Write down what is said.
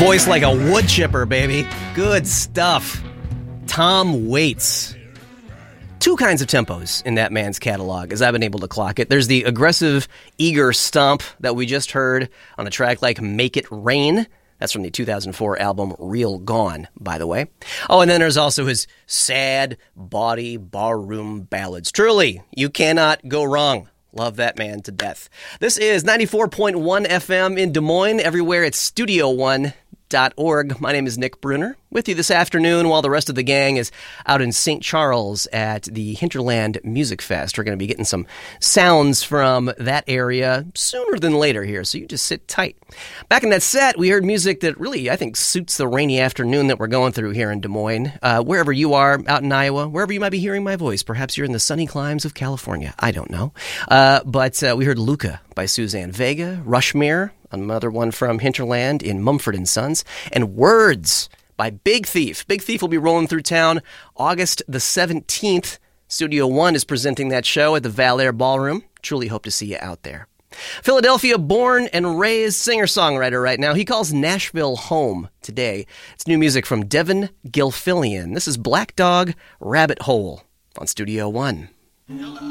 Voice like a wood chipper, baby. Good stuff. Tom Waits. Two kinds of tempos in that man's catalog, as I've been able to clock it. There's the aggressive, eager stomp that we just heard on a track like Make It Rain. That's from the 2004 album Real Gone, by the way. Oh, and then there's also his sad, bawdy, barroom ballads. Truly, you cannot go wrong. Love that man to death. This is 94.1 FM in Des Moines, everywhere at StudioOne.org. My name is Nick Brunner, with you this afternoon while the rest of the gang is out in St. Charles at the Hinterland Music Fest. We're going to be getting some sounds from that area sooner than later here, so you just sit tight. Back in that set, we heard music that really, I think, suits the rainy afternoon that we're going through here in Des Moines. Wherever you are out in Iowa, wherever you might be hearing my voice, perhaps you're in the sunny climes of California. I don't know. But we heard Luca by Suzanne Vega, Rushmere, another one from Hinterland in Mumford & Sons, and Words by Big Thief. Big Thief will be rolling through town August the 17th. Studio One is presenting that show at the Valair Ballroom. Truly hope to see you out there. Philadelphia born and raised singer-songwriter right now. He calls Nashville home today. It's new music from Devin Gilfillian. This is Black Dog Rabbit Hole on Studio One.